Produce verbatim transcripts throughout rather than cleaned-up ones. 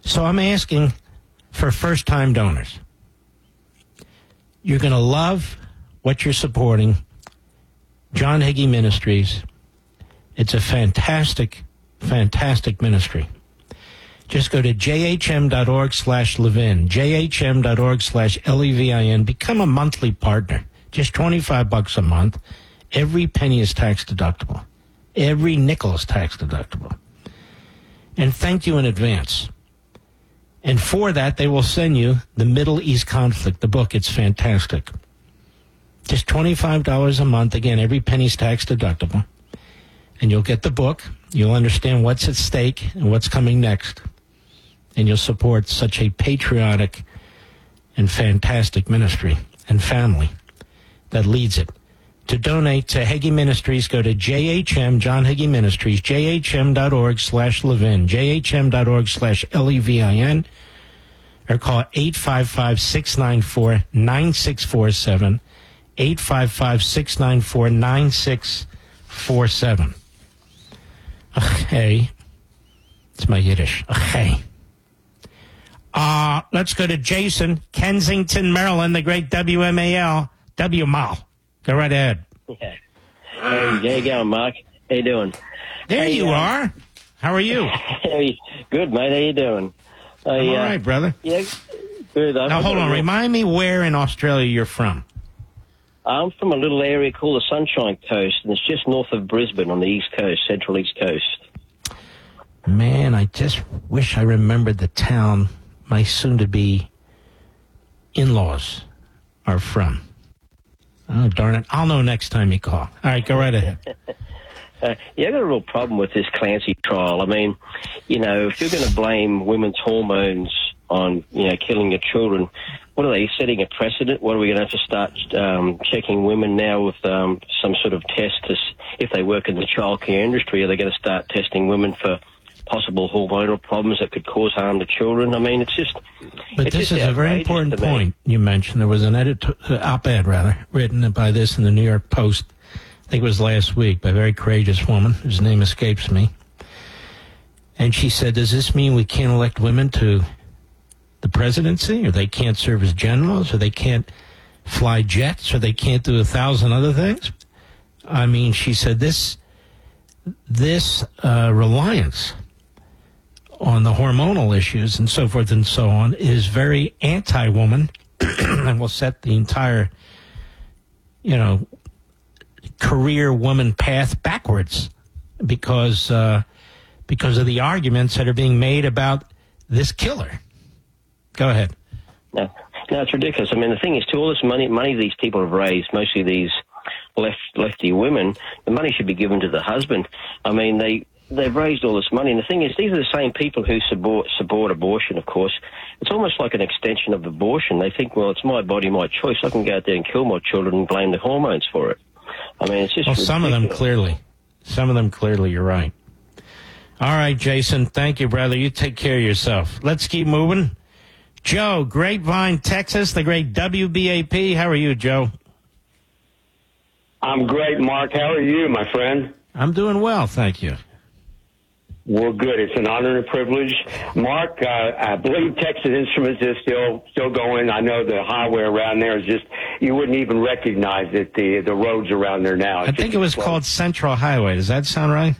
So I'm asking for first-time donors. You're going to love what you're supporting. John Hagee Ministries. It's a fantastic, fantastic ministry. Just go to jhm.org slash Levin, jhm.org slash L E V I N. Become a monthly partner. Just twenty-five bucks a month. Every penny is tax deductible. Every nickel is tax deductible. And thank you in advance. And for that, they will send you the Middle East Conflict, the book. It's fantastic. Just twenty-five dollars a month. Again, every penny's tax deductible. And you'll get the book. You'll understand what's at stake and what's coming next. And you'll support such a patriotic and fantastic ministry and family that leads it. To donate to Hagee Ministries, go to J H M, John Hagee Ministries, jhm.org slash Levin, jhm.org slash L E V I N, or call eight five five, six nine four, nine six four seven, eight five five, six nine four, nine six four seven. Okay. It's my Yiddish. Okay. Uh, let's go to Jason, Kensington, Maryland, the great W M A L, W M A L. Go right ahead. Yeah. Hey, how you going, Mark? How you doing? There hey, you uh, are. How are you? Hey, good, mate. How you doing? Uh, I'm all right, brother. Yeah, good. I've now, hold on. Remind me where in Australia you're from. I'm from a little area called the Sunshine Coast, and it's just north of Brisbane on the east coast, central east coast. Man, I just wish I remembered the town my soon-to-be in-laws are from. Oh, darn it. I'll know next time you call. All right, go right ahead. uh, yeah, I've got a real problem with this Clancy trial. I mean, you know, if you're going to blame women's hormones on, you know, killing your children, what are they, setting a precedent? What are we going to have to start um, checking women now with um, some sort of test to, if they work in the childcare industry? Are they going to start testing women for possible hormonal problems that could cause harm to children? I mean, it's just... But it's this just is a very important point you mentioned. There was an edit- op-ed, rather, written by this in the New York Post, I think it was last week, by a very courageous woman, whose name escapes me. And she said, does this mean we can't elect women to the presidency, or they can't serve as generals, or they can't fly jets, or they can't do a thousand other things? I mean, she said this, this uh, reliance on the hormonal issues and so forth and so on is very anti-woman and will set the entire, you know, career woman path backwards because uh, because of the arguments that are being made about this killer. Go ahead. No, no, it's ridiculous. I mean, the thing is, to all this money, money these people have raised, mostly these left lefty women, the money should be given to the husband. I mean, they... They've raised all this money, and the thing is, these are the same people who support, support abortion, of course. It's almost like an extension of abortion. They think, well, it's my body, my choice. I can go out there and kill my children and blame the hormones for it. I mean, it's just Well, ridiculous. some of them clearly. Some of them clearly, you're right. All right, Jason, thank you, brother. You take care of yourself. Let's keep moving. Joe, Grapevine, Texas, the great W B A P. How are you, Joe? I'm great, Mark. How are you, my friend? I'm doing well, thank you. Well, good. It's an honor and a privilege. Mark, uh, I believe Texas Instruments is still still going. I know the highway around there is just, you wouldn't even recognize it, the the roads around there now. It's I think it was called Central Highway. Does that sound right?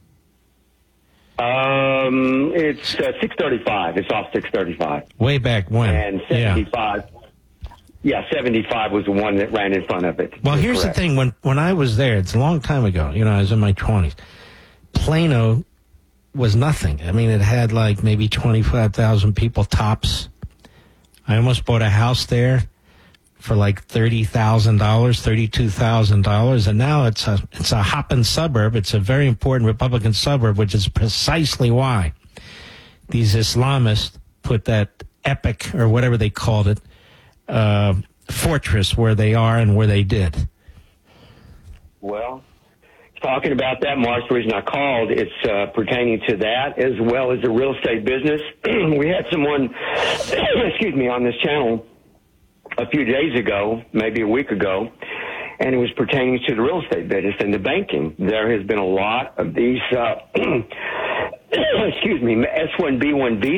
Um, it's uh, six thirty-five. It's off six thirty-five. Way back when. And seventy-five. Yeah. yeah, seventy-five was the one that ran in front of it. Well, You're here's correct. the thing. When, when I was there, it's a long time ago. You know, I was in my twenties. Plano was nothing. I mean, it had like maybe twenty-five thousand people tops. I almost bought a house there for like thirty thousand dollars, thirty-two thousand dollars, and now it's a it's a hopping suburb. It's a very important Republican suburb, which is precisely why these Islamists put that epic, or whatever they called it, uh, fortress where they are and where they did. Well, talking about that, Mark, the reason I called, it's uh, pertaining to that as well as the real estate business. We had someone, excuse me, on this channel a few days ago, maybe a week ago, and it was pertaining to the real estate business and the banking. There has been a lot of these, uh, excuse me, S one B one visas